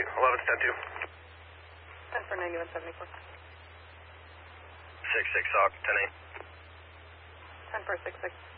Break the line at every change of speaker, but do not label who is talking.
11, stand 2.
10 for 9174.
6-6, Hawk, 10-8.
10 for 6-6.